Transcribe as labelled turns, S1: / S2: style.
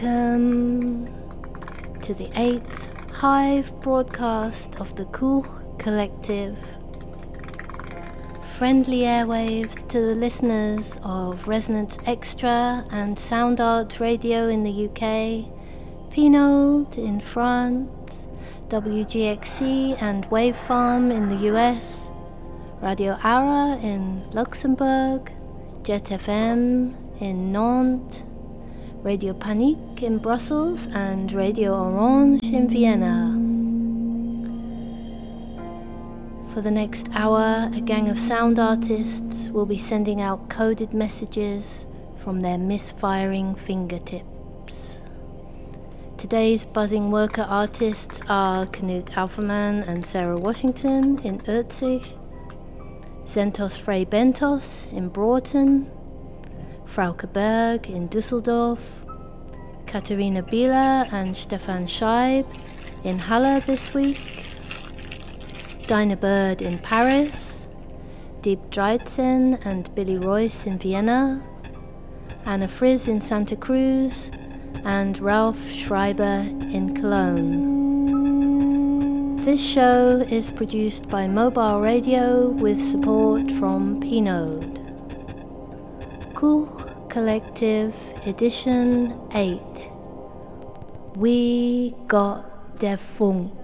S1: Welcome to the 8th Hive broadcast of the Kuch Collective. Friendly airwaves to the listeners of Resonance Extra and Sound Art Radio in the UK, Pinode in France, WGXC and Wavefarm in the US, Radio Ara in Luxembourg, Jet FM in Nantes, Radio Panique in Brussels and Radio Orange in Vienna. For the next hour, a gang of sound artists will be sending out coded messages from their misfiring fingertips. Today's buzzing worker artists are Knut Alpherman and Sarah Washington in Urzig, Zentos Frey Bentos in Broughton, Frauke Berg in Düsseldorf, Katharina Bieler and Stefan Scheib in Halle this week, Dinah Bird in Paris, Deep Dreitzen and Billy Royce in Vienna, Anna Friz in Santa Cruz, and Ralph Schreiber in Cologne. This show is produced by Mobile Radio with support from Pinode. Kuch Collective Edition 8. We got der Funk.